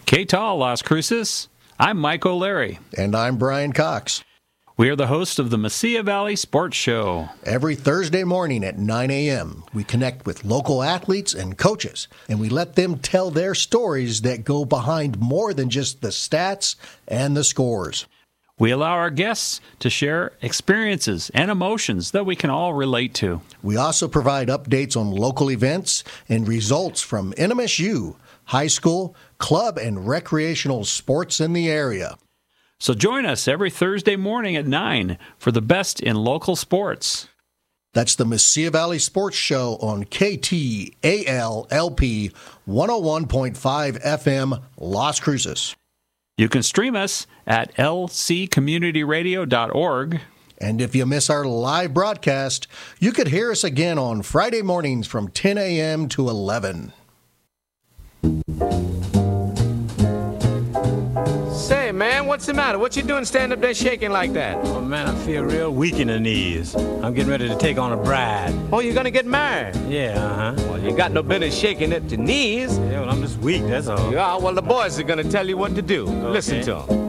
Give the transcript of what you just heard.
Que tal, Las Cruces? I'm Mike O'Leary. And I'm Brian Cox. We are the hosts of the Mesilla Valley Sports Show. Every Thursday morning at 9 a.m., we connect with local athletes and coaches, and we let them tell their stories that go behind more than just the stats and the scores. We allow our guests to share experiences and emotions that we can all relate to. We also provide updates on local events and results from NMSU, high school, club, and recreational sports in the area. So join us every Thursday morning at 9 for the best in local sports. That's the Mesilla Valley Sports Show on KTALLP 101.5 FM, Las Cruces. You can stream us at lccommunityradio.org. And if you miss our live broadcast, you could hear us again on Friday mornings from 10 a.m. to 11. Say, man, what's the matter? What you doing standing up there shaking like that? Oh, man, I feel real weak in the knees. I'm getting ready to take on a bride. Oh, you're gonna get married? Yeah, uh-huh. Well, you got no business shaking at your knees. Yeah, well, I'm just weak, that's all. Yeah, well, the boys are gonna tell you what to do. Okay. Listen to them.